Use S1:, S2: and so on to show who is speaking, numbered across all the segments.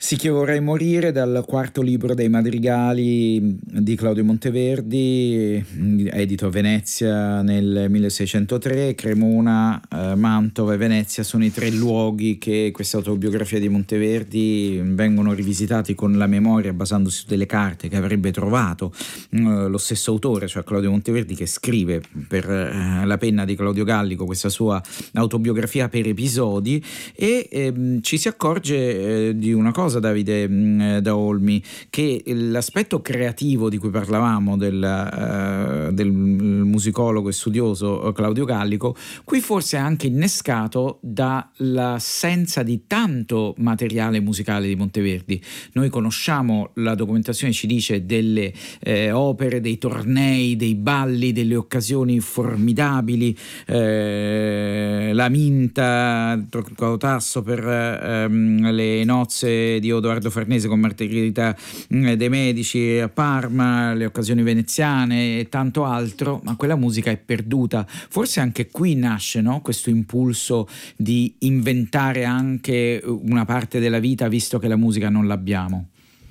S1: Sì, che vorrei morire, dal quarto libro dei madrigali di Claudio Monteverdi, edito a Venezia nel 1603. Cremona, Mantova e Venezia sono i tre luoghi che questa autobiografia di Monteverdi vengono rivisitati con la memoria, basandosi su delle carte che avrebbe trovato lo stesso autore, cioè Claudio Monteverdi, che scrive per la penna di Claudio Gallico questa sua autobiografia per episodi. E ci si accorge di una cosa, Davide da Olmi, che l'aspetto creativo di cui parlavamo del musicologo e studioso Claudio Gallico qui forse è anche innescato dall'assenza di tanto materiale musicale di Monteverdi. Noi conosciamo, la documentazione ci dice, delle opere, dei tornei, dei balli, delle occasioni formidabili, la Minta, Tasso per le nozze di Odoardo Farnese con Margherita de' Medici a Parma, le occasioni veneziane e tanto altro, ma quella musica è perduta. Forse anche qui nasce, no, questo impulso di inventare anche una parte della vita, visto che la musica non l'abbiamo.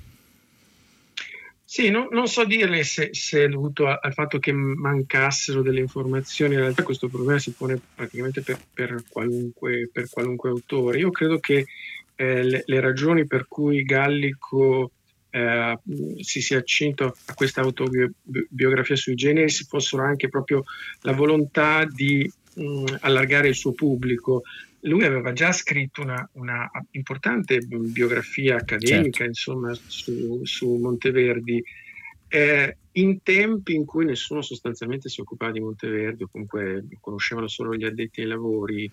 S2: Sì, non so dirle se è dovuto al fatto che mancassero delle informazioni. In realtà questo problema si pone praticamente per qualunque autore. Io credo che le ragioni per cui Gallico si sia accinto a questa autobiografia sui generi fossero anche proprio la volontà di allargare il suo pubblico. Lui aveva già scritto una importante biografia
S1: Certo.
S2: accademica, insomma, su Monteverdi, in tempi in cui nessuno sostanzialmente si occupava di Monteverdi, o comunque conoscevano solo gli addetti ai lavori.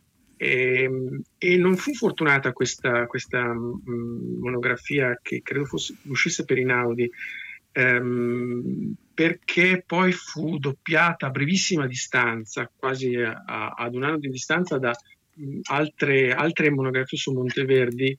S2: E non fu fortunata questa monografia, che credo uscisse per Inaudi, perché poi fu doppiata a brevissima distanza, quasi ad un anno di distanza, da altre monografie su Monteverdi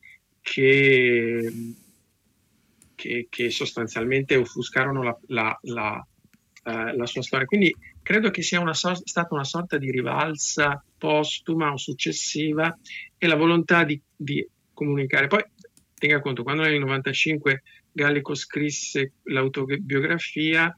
S2: che sostanzialmente offuscarono la sua storia. Quindi credo che sia stata una sorta di rivalsa postuma o successiva, e la volontà di comunicare. Poi tenga conto, quando nel 95 Gallico scrisse l'autobiografia,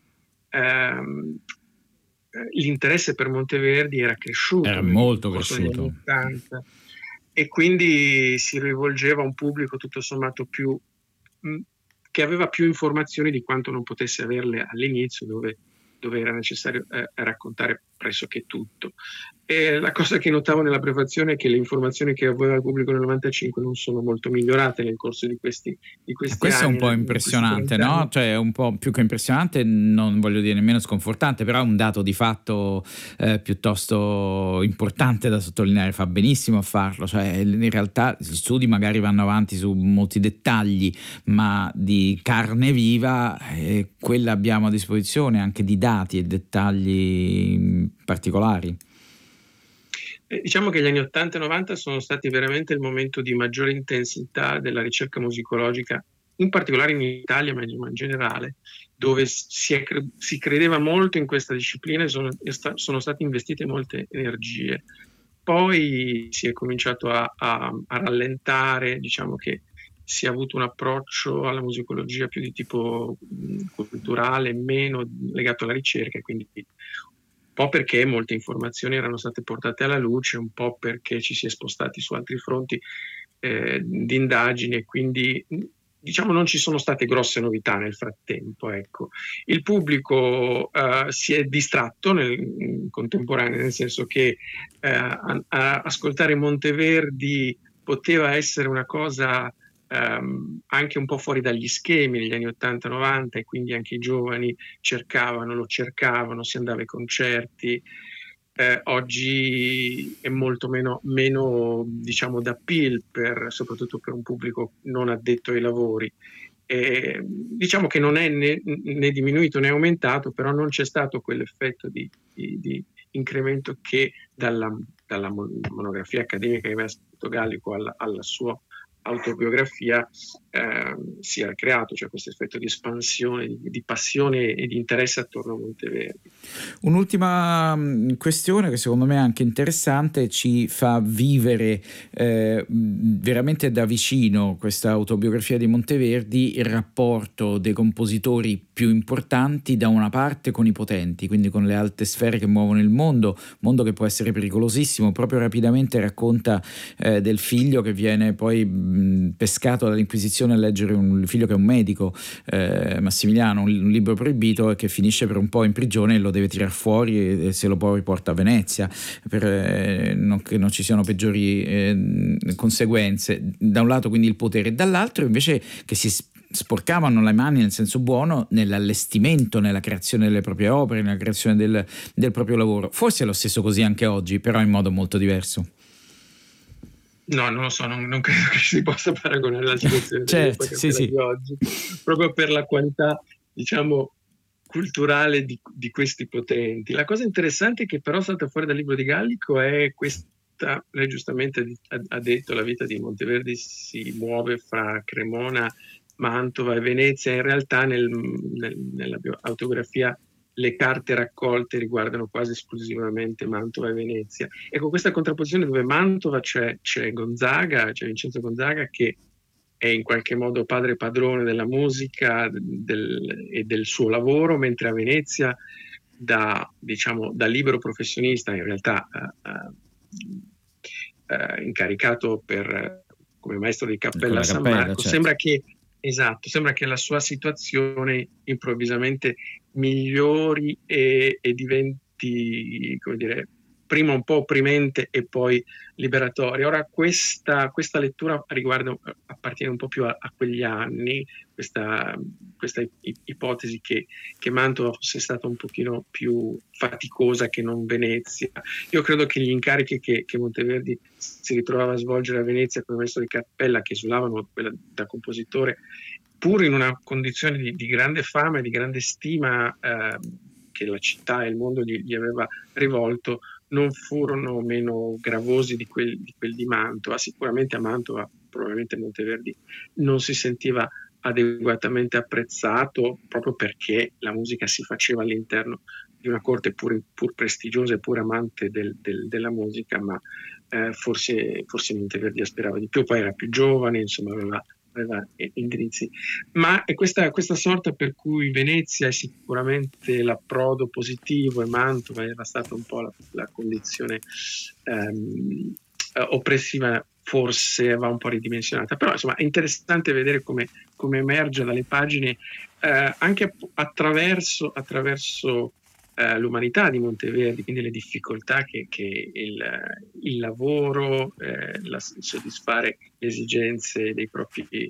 S2: l'interesse per Monteverdi era cresciuto
S1: Era
S2: nel
S1: molto
S2: corso degli anni
S1: cresciuto.
S2: '80, e quindi si rivolgeva a un pubblico tutto sommato che aveva più informazioni di quanto non potesse averle all'inizio, dove era necessario raccontare pressoché tutto. E la cosa che notavo nella prefazione è che le informazioni che aveva il pubblico nel 95 non sono molto migliorate nel corso di questi
S1: Questo è un
S2: anni,
S1: po'
S2: in questi
S1: impressionante,
S2: 30
S1: no?
S2: anni.
S1: Cioè, un po' più che impressionante, non voglio dire nemmeno sconfortante, però è un dato di fatto piuttosto importante da sottolineare. Fa benissimo a farlo. Cioè, in realtà gli studi magari vanno avanti su molti dettagli, ma di carne viva quella abbiamo a disposizione, anche di dati e dettagli particolari.
S2: Diciamo che gli anni 80 e 90 sono stati veramente il momento di maggiore intensità della ricerca musicologica, in particolare in Italia, ma in generale, dove si credeva molto in questa disciplina e sono state investite molte energie. Poi si è cominciato a rallentare, diciamo che si è avuto un approccio alla musicologia più di tipo culturale, meno legato alla ricerca, quindi un po' perché molte informazioni erano state portate alla luce, un po' perché ci si è spostati su altri fronti di indagini, e quindi diciamo non ci sono state grosse novità nel frattempo. Ecco. Il pubblico si è distratto in contemporanea, nel senso che ascoltare Monteverdi poteva essere una cosa anche un po' fuori dagli schemi negli anni 80-90, e quindi anche i giovani lo cercavano, si andava ai concerti. Oggi è molto meno diciamo d'appeal, soprattutto per un pubblico non addetto ai lavori. Diciamo che non è né diminuito né aumentato, però non c'è stato quell'effetto di incremento che dalla monografia accademica che aveva scritto Gallico alla sua autobiografia si era creato, cioè questo effetto di espansione, di passione e di interesse attorno a Monteverdi.
S1: Un'ultima questione che secondo me è anche interessante, ci fa vivere veramente da vicino questa autobiografia di Monteverdi, il rapporto dei compositori più importanti da una parte con i potenti, quindi con le alte sfere che muovono il mondo che può essere pericolosissimo. Proprio rapidamente racconta del figlio che viene poi pescato dall'Inquisizione a leggere, un figlio che è un medico, Massimiliano, un libro proibito, e che finisce per un po' in prigione e lo deve tirar fuori e se lo poi porta a Venezia per che non ci siano peggiori conseguenze. Da un lato quindi il potere, e dall'altro invece che si sporcavano le mani nel senso buono nell'allestimento, nella creazione delle proprie opere, nella creazione del proprio lavoro. Forse è lo stesso così anche oggi, però in modo molto diverso.
S2: No, non lo so, non credo che si possa paragonare la situazione
S1: certo, sì,
S2: di oggi, proprio per la qualità, diciamo, culturale di questi potenti. La cosa interessante che però salta fuori dal libro di Gallico è questa, lei giustamente ha detto, la vita di Monteverdi si muove fra Cremona, Mantova e Venezia. In realtà nella autografia le carte raccolte riguardano quasi esclusivamente Mantova e Venezia. Ecco, questa contrapposizione dove Mantova c'è Gonzaga, c'è Vincenzo Gonzaga, che è in qualche modo padre e padrone della musica e del suo lavoro, mentre a Venezia da libero professionista, in realtà incaricato come maestro di cappella a San Marco, certo. Sembra che la sua situazione improvvisamente migliori e diventi, come dire, prima un po' opprimente e poi liberatoria. Ora questa lettura appartiene un po' più a quegli anni, questa ipotesi che Mantova fosse stata un pochino più faticosa che non Venezia. Io credo che gli incarichi che Monteverdi si ritrovava a svolgere a Venezia come maestro di cappella, che esulavano da compositore, pur in una condizione di grande fama e di grande stima che la città e il mondo gli aveva rivolto, non furono meno gravosi di quel di Mantova. Sicuramente a Mantova, probabilmente Monteverdi non si sentiva adeguatamente apprezzato, proprio perché la musica si faceva all'interno di una corte pur prestigiosa e pur amante della musica, ma forse Monteverdi aspirava di più, poi era più giovane, insomma aveva indirizzi. Ma è questa sorta per cui Venezia è sicuramente l'approdo positivo e Mantova era stata un po' la condizione oppressiva, forse va un po' ridimensionata. Però insomma è interessante vedere come emerge dalle pagine anche attraverso l'umanità di Monteverdi, quindi le difficoltà che il lavoro, il soddisfare le esigenze dei propri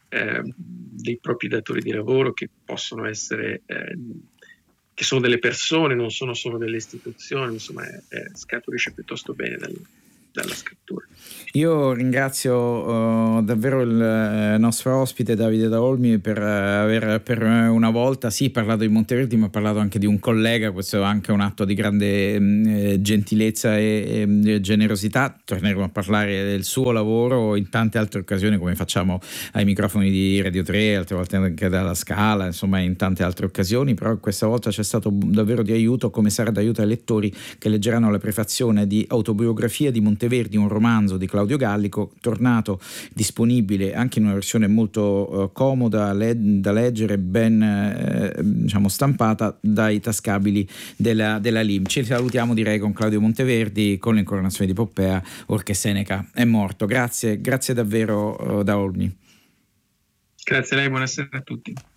S2: datori di lavoro, che possono essere che sono delle persone, non sono solo delle istituzioni, insomma scaturisce piuttosto bene dalla scrittura.
S1: Io ringrazio davvero il nostro ospite Davide Da Olmi per aver per una volta parlato di Monteverdi, ma ha parlato anche di un collega. Questo è anche un atto di grande gentilezza e generosità. Torneremo a parlare del suo lavoro in tante altre occasioni, come facciamo ai microfoni di Radio 3, altre volte anche dalla Scala, insomma in tante altre occasioni, però questa volta c'è stato davvero di aiuto, come sarà d'aiuto ai lettori che leggeranno la prefazione di Autobiografia di Monteverdi, un romanzo di Claudio Gallico, tornato disponibile anche in una versione molto comoda da leggere, ben stampata dai tascabili della LIM. Ci salutiamo, direi, con Claudio Monteverdi, con l'incoronazione di Poppea. Orche Seneca è morto. Grazie davvero Da Olmi.
S2: Grazie a lei, buonasera a tutti.